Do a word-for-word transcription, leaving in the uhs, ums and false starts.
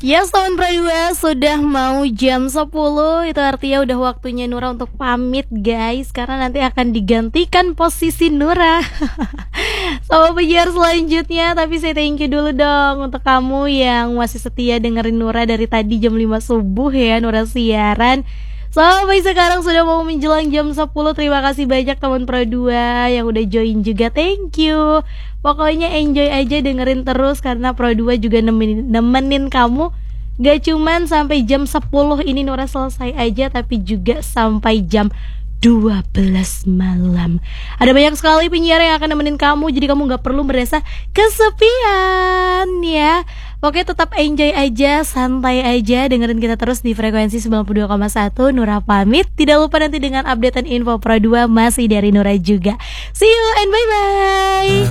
Yes, teman Pradua, sudah mau jam sepuluh. Itu artinya udah waktunya Nura untuk pamit guys, karena nanti akan digantikan posisi Nura sama penyiar selanjutnya. Tapi saya thank you dulu dong untuk kamu yang masih setia dengerin Nura dari tadi jam lima subuh ya, Nura siaran sampai sekarang sudah mau menjelang jam sepuluh. Terima kasih banyak teman Pro dua yang udah join juga, thank you. Pokoknya enjoy aja dengerin terus, karena Pro dua juga nemenin, nemenin kamu gak cuman sampai jam sepuluh ini Nura selesai aja, tapi juga sampai jam dua belas malam. Ada banyak sekali penyiar yang akan nemenin kamu, jadi kamu gak perlu merasa kesepian ya. Oke, tetap enjoy aja, santai aja, dengerin kita terus di frekuensi sembilan puluh dua koma satu. Nura pamit, tidak lupa nanti dengan update dan info Pro dua masih dari Nura juga. See you and bye-bye.